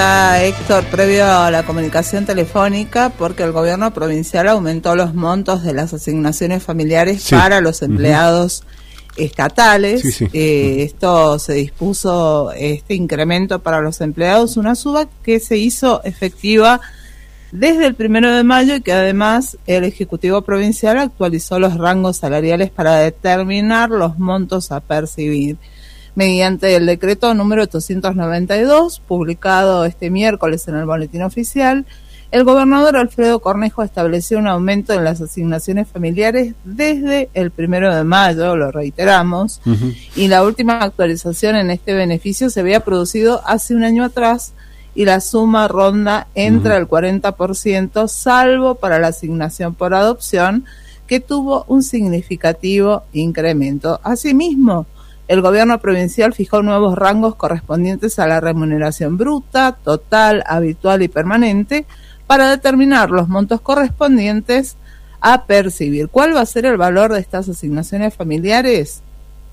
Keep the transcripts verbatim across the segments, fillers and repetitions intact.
Héctor, previo a la comunicación telefónica, porque el gobierno provincial aumentó los montos de las asignaciones familiares sí. para los empleados uh-huh. estatales. Sí, sí. Eh, uh-huh. Esto se dispuso, este incremento para los empleados, una suba que se hizo efectiva desde el primero de mayo y que además el Ejecutivo Provincial actualizó los rangos salariales para determinar los montos a percibir. Mediante el decreto número ochocientos noventa y dos, publicado este miércoles en el Boletín Oficial, el gobernador Alfredo Cornejo estableció un aumento en las asignaciones familiares desde el primero de mayo, lo reiteramos, uh-huh. y la última actualización en este beneficio se había producido hace un año atrás y la suma ronda entre uh-huh. el cuarenta por ciento, salvo para la asignación por adopción, que tuvo un significativo incremento. Asimismo, el gobierno provincial fijó nuevos rangos correspondientes a la remuneración bruta, total, habitual y permanente para determinar los montos correspondientes a percibir. ¿Cuál va a ser el valor de estas asignaciones familiares?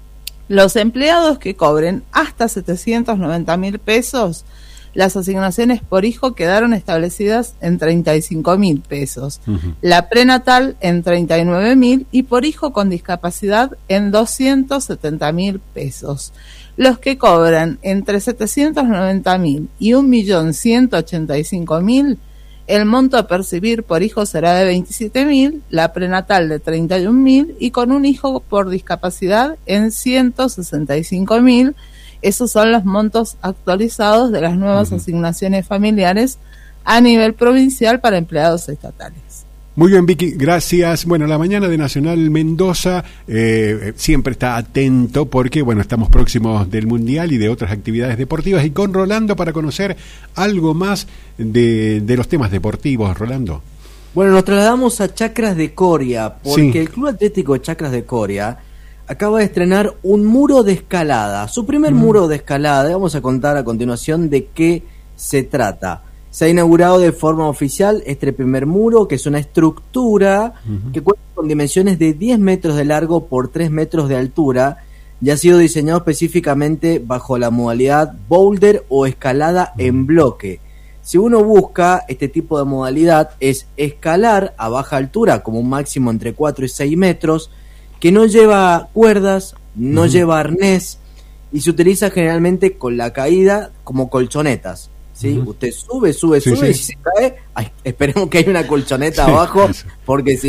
Los empleados que cobren hasta setecientos noventa mil pesos, las asignaciones por hijo quedaron establecidas en treinta y cinco mil pesos, uh-huh. la prenatal en treinta y nueve mil y por hijo con discapacidad en doscientos setenta mil pesos. Los que cobran entre setecientos noventa mil y un millón ciento ochenta y cinco mil, el monto a percibir por hijo será de veintisiete mil, la prenatal de treinta y un mil y con un hijo por discapacidad en ciento sesenta y cinco mil. Esos son los montos actualizados de las nuevas uh-huh. asignaciones familiares a nivel provincial para empleados estatales. Muy bien, Vicky, gracias. Bueno, la mañana de Nacional Mendoza eh, siempre está atento porque, bueno, estamos próximos del Mundial y de otras actividades deportivas, y con Rolando para conocer algo más de, de los temas deportivos. Rolando. Bueno, nos trasladamos a Chacras de Coria, porque sí. el Club Atlético de Chacras de Coria acaba de estrenar un muro de escalada, su primer mm. muro de escalada. Vamos a contar a continuación de qué se trata. Se ha inaugurado de forma oficial este primer muro, que es una estructura uh-huh. que cuenta con dimensiones de diez metros de largo por tres metros de altura y ha sido diseñado específicamente bajo la modalidad boulder o escalada uh-huh. en bloque. Si uno busca este tipo de modalidad, es escalar a baja altura, como un máximo entre cuatro y seis metros, que no lleva cuerdas, no uh-huh. lleva arnés y se utiliza generalmente con la caída como colchonetas. ¿Sí? Uh-huh. Usted sube, sube, sí, sube sí. y si se cae, ay, esperemos que haya una colchoneta sí, abajo, eso. Porque si